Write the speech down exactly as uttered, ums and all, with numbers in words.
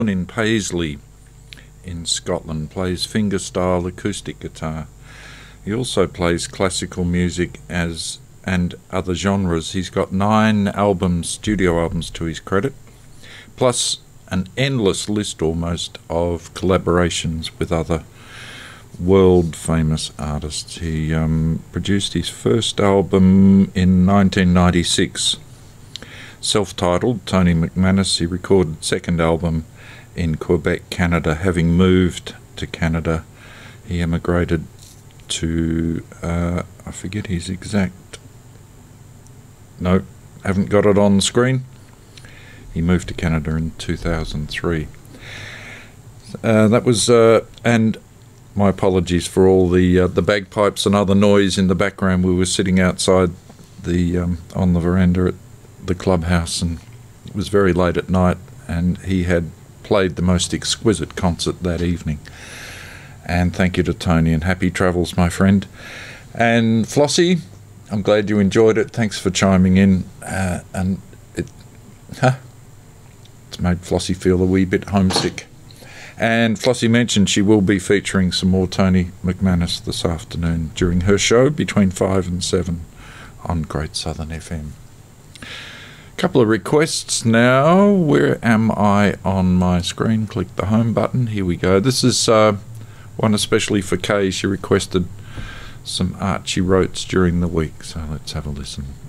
in Paisley in Scotland, plays fingerstyle acoustic guitar. He also plays classical music as and other genres. He's got nine albums, studio albums to his credit, plus an endless list almost of collaborations with other world famous artists. He um, produced his first album in nineteen ninety-six, self-titled Tony McManus. He recorded second album in Quebec, Canada. Having moved to Canada, he emigrated to uh, I forget his exact no haven't got it on the screen. He moved to Canada in two thousand three. Uh, that was uh, and my apologies for all the uh, the bagpipes and other noise in the background. We were sitting outside the um, on the veranda at the clubhouse, and it was very late at night, and he had played the most exquisite concert that evening. And thank you to Tony, and happy travels, my friend. And Flossie, I'm glad you enjoyed it. Thanks for chiming in. Uh, and it, huh, it's made Flossie feel a wee bit homesick. And Flossie mentioned she will be featuring some more Tony McManus this afternoon during her show between five and seven on Great Southern F M. Couple of requests now. Where am I on my screen? Click the home button. Here we go. This is uh, one especially for Kay. She requested some Archie Rotes during the week, so let's have a listen.